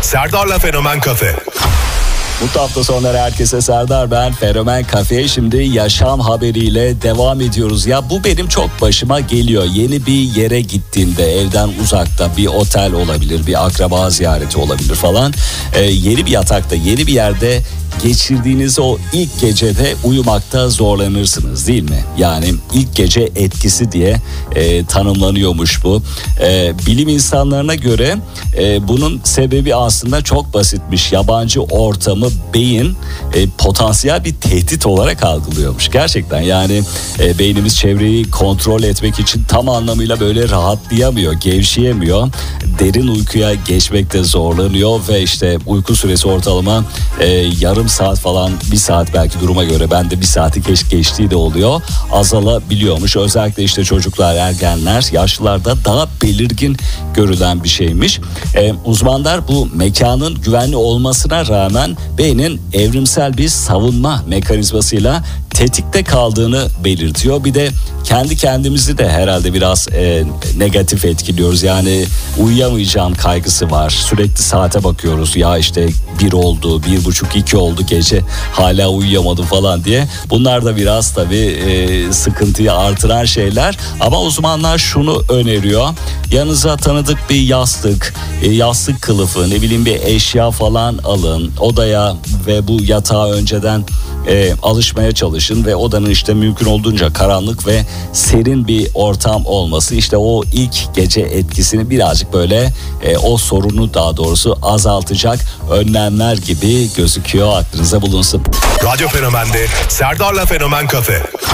Serdar'la Fenomen Kafe. Mutlu hafta sonları herkese, Serdar ben. Fenomen Kafe şimdi yaşam haberiyle devam ediyoruz. Ya bu benim çok başıma geliyor. Yeni bir yere gittiğimde, evden uzakta bir otel olabilir, bir akraba ziyareti olabilir falan. Yeni bir yatakta, yeni bir yerde geçirdiğiniz o ilk gecede uyumakta zorlanırsınız değil mi? Yani ilk gece etkisi diye tanımlanıyormuş bu. Bilim insanlarına göre bunun sebebi aslında çok basitmiş. Yabancı ortamı beyin potansiyel bir tehdit olarak algılıyormuş. Gerçekten yani beynimiz çevreyi kontrol etmek için tam anlamıyla böyle rahatlayamıyor, gevşeyemiyor. Derin uykuya geçmekte zorlanıyor ve işte uyku süresi ortalama yarım saat falan, bir saat belki duruma göre, bende bir saati geçtiği de oluyor, azalabiliyormuş. Özellikle işte çocuklar, ergenler, yaşlılarda daha belirgin görülen bir şeymiş. Uzmanlar bu mekanın güvenli olmasına rağmen beynin evrimsel bir savunma mekanizmasıyla tetikte kaldığını belirtiyor. Bir de kendi kendimizi de herhalde biraz negatif etkiliyoruz. Yani uyuyamayacağım kaygısı var. Sürekli saate bakıyoruz. Ya işte 1 oldu, 1.30, 2 oldu gece, hala uyuyamadım falan diye. Bunlar da biraz tabii sıkıntıyı artıran şeyler. Ama uzmanlar şunu öneriyor. Yanınıza tanıdık bir yastık kılıfı, ne bileyim bir eşya falan alın. Odaya ve bu yatağa önceden alışmaya çalışın ve odanın işte mümkün olduğunca karanlık ve serin bir ortam olması işte o ilk gece etkisini birazcık böyle o sorunu daha doğrusu azaltacak önlemler gibi gözüküyor. Aklınıza bulunsun. Radyo Fenomen'de Serdar'la Fenomen Kafe.